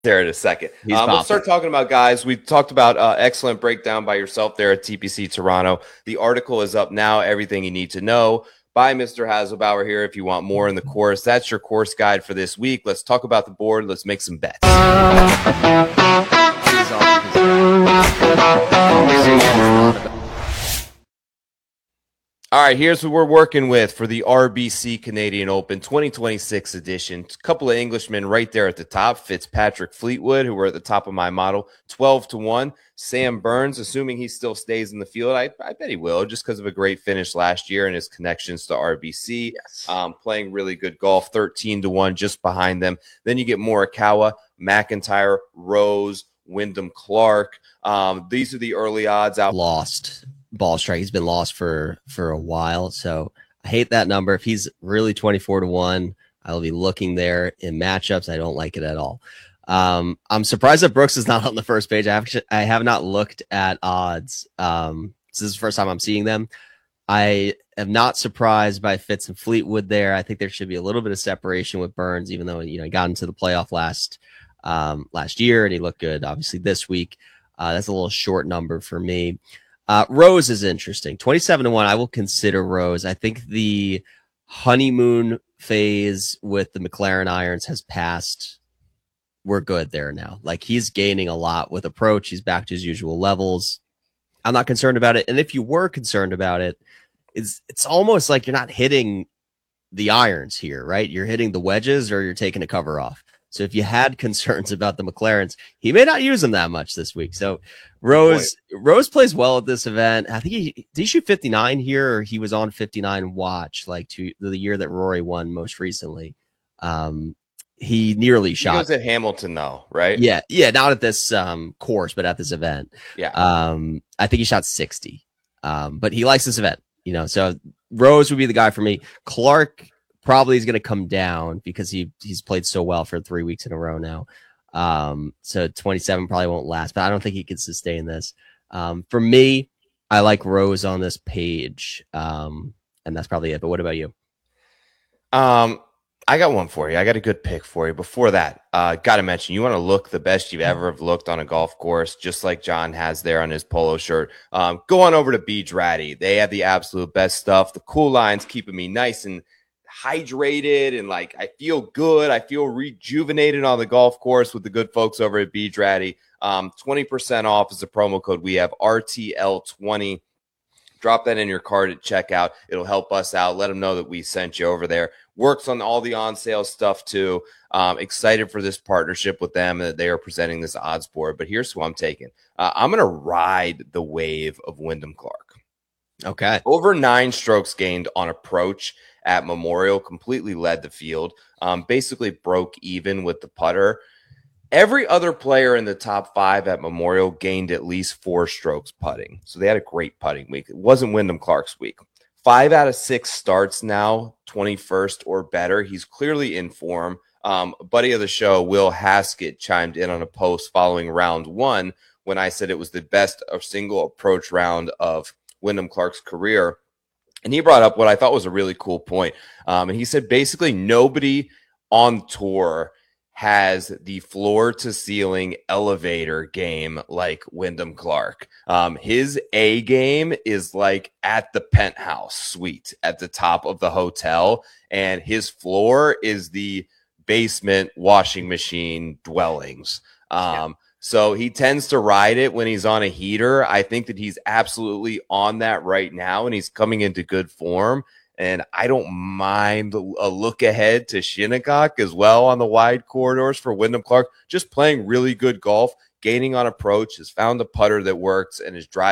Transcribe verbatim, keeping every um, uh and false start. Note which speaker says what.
Speaker 1: there in a second.
Speaker 2: He's
Speaker 1: Um, let's start talking about guys. We talked about uh, excellent breakdown by yourself there at T P C Toronto. The article is up now. Everything you need to know by Mister Hasselbauer here. If you want more in the course, that's your course guide for this week. Let's talk about the board. Let's make some bets. All right, here's what we're working with for the R B C Canadian Open twenty twenty-six edition. A couple of Englishmen right there at the top. Fitzpatrick Fleetwood, who were at the top of my model, twelve to one. Sam Burns, assuming he still stays in the field, I, I bet he will, just because of a great finish last year and his connections to R B C.
Speaker 2: Yes.
Speaker 1: Um, playing really good golf, thirteen to one, just behind them. Then you get Morikawa, McIntyre, Rose, Wyndham Clark. Um, these are the early odds out.
Speaker 2: Lost ball strike. He's been lost for for a while, so I hate that number. If he's really twenty-four to one, I'll be looking there in matchups. I don't like it at all. Um, I'm surprised that Brooks is not on the first page. I have I have not looked at odds. Um, this is the first time I'm seeing them. I am not surprised by Fitz and Fleetwood there. I think there should be a little bit of separation with Burns, even though you know he got into the playoff last um, last year and he looked good. Obviously, this week uh, that's a little short number for me. Uh, Rose is interesting. twenty-seven to one. I will consider Rose. I think the honeymoon phase with the McLaren irons has passed. We're good there now. Like, he's gaining a lot with approach. He's back to his usual levels. I'm not concerned about it. And if you were concerned about it, it's, it's almost like you're not hitting the irons here, right? You're hitting the wedges or you're taking a cover off. So if you had concerns about the McLarens, he may not use them that much this week. So Rose Boy. Rose plays well at this event. I think he did he shoot fifty-nine here, or he was on fifty-nine watch like to the year that Rory won most recently. Um, he nearly shot.
Speaker 1: He was at Hamilton though, right?
Speaker 2: Yeah, yeah, not at this um, course, but at this event.
Speaker 1: Yeah.
Speaker 2: Um, I think he shot sixty. Um, but he likes this event, you know. So Rose would be the guy for me. Clark probably is going to come down because he he's played so well for three weeks in a row now. Um, so twenty-seven probably won't last, but I don't think he can sustain this. Um, for me, I like Rose on this page. Um, and that's probably it. But what about you?
Speaker 1: Um, I got one for you. I got a good pick for you. Before that, uh, got to mention, you want to look the best you've ever have looked on a golf course, just like John has there on his polo shirt. Um, go on over to Beach Ratty. They have the absolute best stuff. The cool lines keeping me nice and hydrated, and like I feel good. I feel rejuvenated on the golf course with the good folks over at Beach Ratty. Um, twenty percent off is the promo code. We have R T L twenty. Drop that in your cart at checkout. It'll help us out. Let them know that we sent you over there. Works on all the on-sale stuff too. Um, excited for this partnership with them, that they are presenting this odds board. But here's who I'm taking. Uh, I'm going to ride the wave of Wyndham Clark.
Speaker 2: Okay.
Speaker 1: Over nine strokes gained on approach at Memorial, completely led the field, um, basically broke even with the putter. Every other player in the top five at Memorial gained at least four strokes putting. So they had a great putting week. It wasn't Wyndham Clark's week. Five out of six starts now, twenty-first or better. He's clearly in form. Um, buddy of the show, Will Haskett, chimed in on a post following round one when I said it was the best of single approach round of Wyndham Clark's career. And he brought up what I thought was a really cool point. Um, and he said basically nobody on tour has the floor to ceiling elevator game like Wyndham Clark. Um, his A game is like at the penthouse suite at the top of the hotel, and his floor is the basement washing machine dwellings. Um, yeah. So he tends to ride it when he's on a heater. I think that he's absolutely on that right now, and he's coming into good form. And I don't mind a look ahead to Shinnecock as well on the wide corridors for Wyndham Clark. Just playing really good golf, gaining on approach, has found a putter that works, and is driving